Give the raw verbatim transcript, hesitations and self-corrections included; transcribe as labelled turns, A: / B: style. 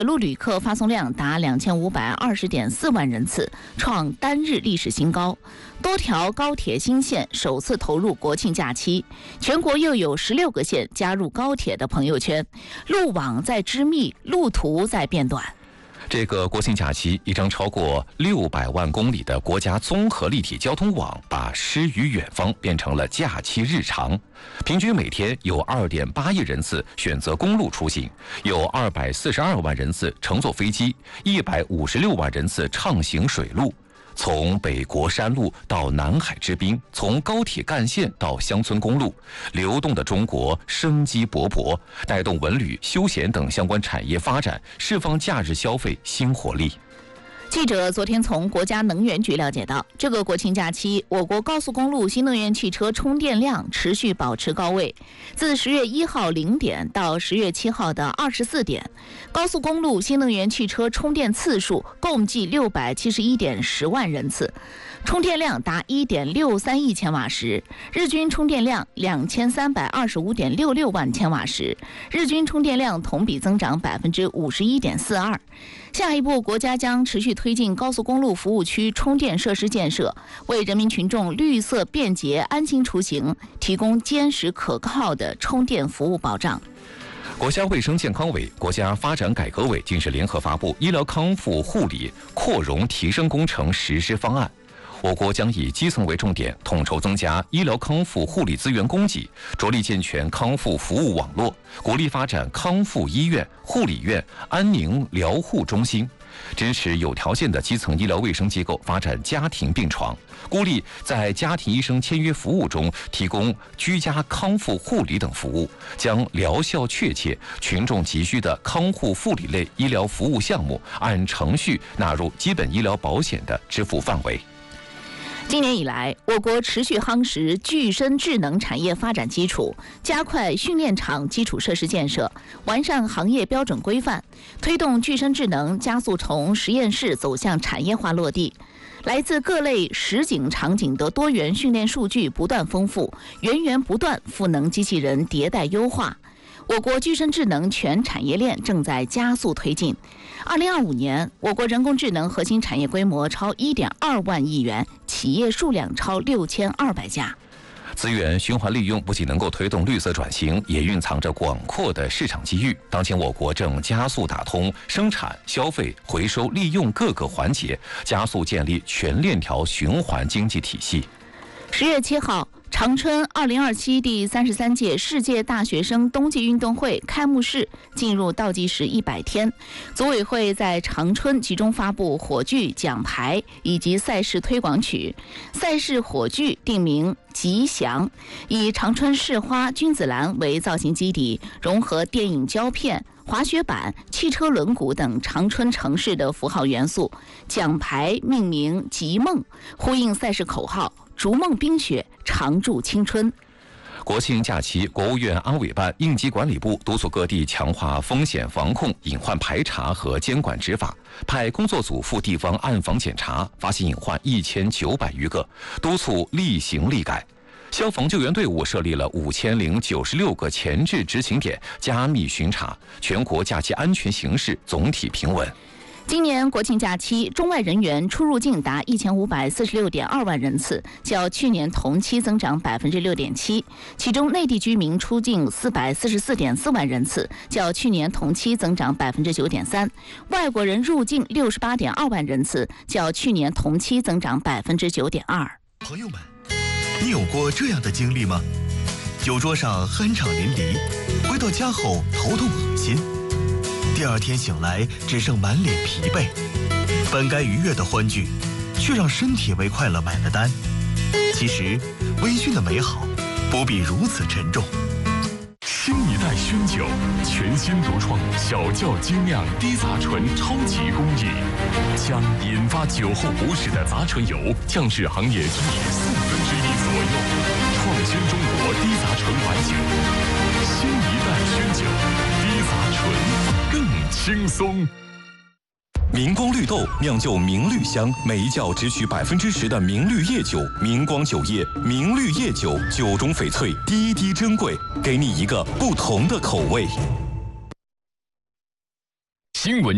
A: 陆旅客发送量达两千五百二十点四万人次，创单日历史新高。多条高铁新线首次投入国庆假期，全国又有十六个县加入高铁的朋友圈，路网在织密，路途在变短。
B: 这个国庆假期，一张超过六百万公里的国家综合立体交通网，把诗与远方变成了假期日常。平均每天有 二点八亿人次选择公路出行，有二百四十二万人次乘坐飞机，一百五十六万人次畅行水路。从北国山路到南海之滨，从高铁干线到乡村公路，流动的中国生机勃勃，带动文旅、休闲等相关产业发展，释放假日消费新活力。
A: 记者昨天从国家能源局了解到，这个国庆假期，我国高速公路新能源汽车充电量持续保持高位。自十月一号零点到十月七号的二十四点，高速公路新能源汽车充电次数共计六百七十一点十万人次，充电量达一点六三亿千瓦时，日均充电量两千三百二十五点六六万千瓦时，日均充电量同比增长百分之五十一点四二。下一步，国家将持续推进高速公路服务区充电设施建设，为人民群众绿色、便捷、安心出行提供坚实可靠的充电服务保障。
B: 国家卫生健康委、国家发展改革委近日联合发布《医疗康复护理扩容提升工程实施方案》。我国将以基层为重点，统筹增加医疗康复护理资源供给，着力健全康复服务网络，鼓励发展康复医院、护理院、安宁疗护中心，支持有条件的基层医疗卫生机构发展家庭病床，鼓励在家庭医生签约服务中提供居家康复护理等服务，将疗效确切、群众急需的康复护理类医疗服务项目按程序纳入基本医疗保险的支付范围。
A: 今年以来，我国持续夯实具身智能产业发展基础，加快训练场基础设施建设，完善行业标准规范，推动具身智能加速从实验室走向产业化落地。来自各类实景场景的多元训练数据不断丰富，源源不断赋能机器人迭代优化。我国具身智能全产业链正在加速推进。二零二五年，我国人工智能核心产业规模超一点二万亿元，企业数量超六千二百家。
B: 资源循环利用不仅能够推动绿色转型，也蕴藏着广阔的市场机遇。当前，我国正加速打通生产、消费、回收、利用各个环节，加速建立全链条循环经济体系。
A: 十月七号。长春二零二七第三十三届世界大学生冬季运动会开幕式进入倒计时一百天，组委会在长春集中发布火炬、奖牌以及赛事推广曲。赛事火炬定名吉祥，以长春市花君子兰为造型基底，融合电影胶片、滑雪板、汽车轮毂等长春城市的符号元素。奖牌命名吉梦，呼应赛事口号逐梦冰雪，常驻青春。
B: 国庆假期，国务院安委办、应急管理部督促各地强化风险防控、隐患排查和监管执法，派工作组赴地方暗访检查，发现隐患一千九百余个，督促厉行厉改。消防救援队伍设立了五千零九十六个前置执勤点，加密巡查，全国假期安全形势总体平稳。
A: 今年国庆假期，中外人员出入境达一千五百四十六点二万人次，较去年同期增长百分之六点七。其中，内地居民出境四百四十四点四万人次，较去年同期增长百分之九点三；外国人入境六十八点二万人次，较去年同期增长百分之九点二。
C: 朋友们，你有过这样的经历吗？酒桌上酣畅淋漓，回到家后头痛恶心。第二天醒来，只剩满脸疲惫。本该愉悦的欢聚，却让身体为快乐买了单。其实，微醺的美好，不必如此沉重。
D: 新一代熏酒，全新独创小窖精酿低杂醇超级工艺，将引发酒后不适的杂醇油降至行业均值四分之一左右，创新中国低杂醇白酒。新一代熏酒，低杂醇。更轻松。
E: 明光绿豆酿就明绿香，每一窖只取百分之十的明绿叶酒。明光酒业明绿叶酒，酒中翡翠，滴滴珍贵，给你一个不同的口味。
D: 新闻。